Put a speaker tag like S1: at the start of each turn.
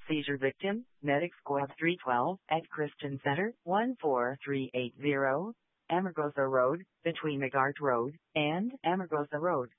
S1: Seizure victim, Medic Squad 312 at Christian Center, 14380, Amargosa Road, between McGart Road and Amargosa Road.